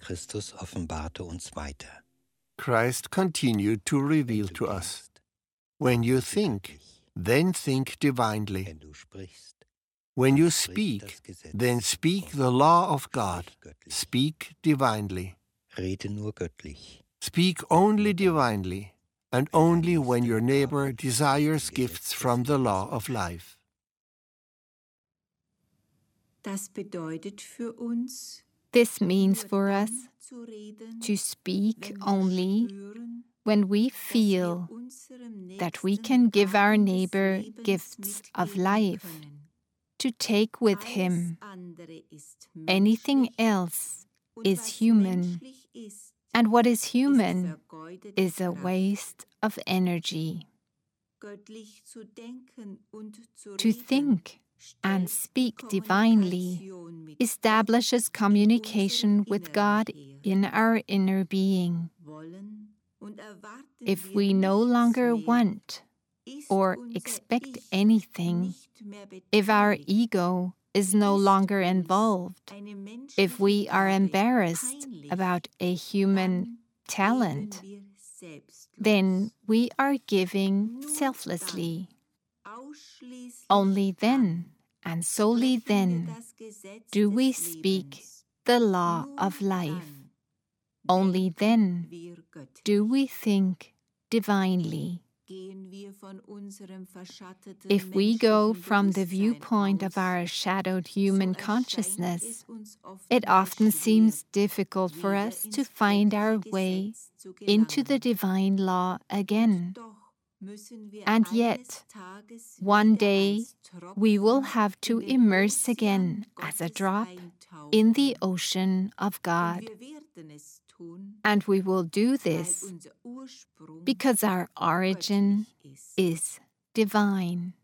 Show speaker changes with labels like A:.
A: Christus offenbarte uns weiter.
B: Christ continued to reveal to us. When you think, then think divinely.
A: Wenn du sprichst,
B: When you
A: sprich das
B: speak,
A: Gesetz.
B: then speak the law of God.
A: Sprich göttlich.
B: Speak divinely.
A: Rede nur göttlich.
B: Speak only divinely, and only when your neighbor desires gifts from the law of life.
C: Das bedeutet für uns,
D: This means for us
C: zu reden,
D: to speak
C: wenn wir
D: only
C: spüren,
D: when we
C: dass wir
D: feel
C: unserem
D: that we
C: Nächsten
D: can give our
C: Gaben des
D: neighbor
C: Lebens
D: gifts of
C: mitgeben
D: life,
C: können.
D: to take with
C: Alles
D: him.
C: andere ist
D: Anything
C: menschlich,
D: else
C: und
D: is
C: was
D: human,
C: menschlich ist,
D: and what is
C: ist
D: human
C: vergeudete
D: is a
C: Kraft.
D: waste of energy.
C: Göttlich zu denken und zu
D: To
C: reden,
D: think and
C: stellt
D: speak divinely
C: Kommunikation mit
D: establishes communication with God in our inner being.
C: wollen und erwarten
D: If
C: wir
D: we no
C: nichts
D: longer
C: mehr,
D: want
C: ist
D: or
C: unser
D: expect
C: Ich
D: anything,
C: nicht mehr
D: if our
C: beteiligt,
D: ego is no
C: ist
D: longer
C: uns
D: involved,
C: eine
D: if
C: menschliche
D: we are
C: Gabe
D: embarrassed
C: peinlich,
D: about a human
C: dann
D: talent,
C: geben wir selbstlos.
D: then we are giving
C: Nur
D: selflessly.
C: dann, ausschließlich
D: Only then,
C: dann,
D: and solely
C: sprechen wir
D: then,
C: das Gesetz
D: do
C: des
D: we
C: Lebens.
D: speak the law
C: Nur
D: of life.
C: dann
D: Only
C: denken
D: then
C: wir göttlich.
D: do we think divinely.
C: Gehen wir von unserem verschatteten
D: If we go
C: menschlichen
D: from the
C: Bewusstsein
D: viewpoint of
C: aus,
D: our shadowed
C: so
D: human
C: erscheint
D: consciousness,
C: es uns
D: it
C: oftmals
D: often
C: schwer,
D: seems difficult for
C: wieder
D: us to
C: ins
D: find our
C: göttliche
D: way
C: Gesetz zu
D: into the
C: gelangen.
D: divine law again.
C: Und doch müssen wir
D: And
C: eines
D: yet,
C: Tages
D: one
C: wieder
D: day,
C: als Tropfen
D: we will have to
C: in den
D: immerse
C: Ozean
D: again as a
C: Gottes
D: drop
C: eintauchen.
D: in the ocean of
C: Und
D: God.
C: wir werden es tun,
D: And we will do
C: weil
D: this
C: unser Ursprung
D: because our origin
C: göttlich ist.
D: is divine.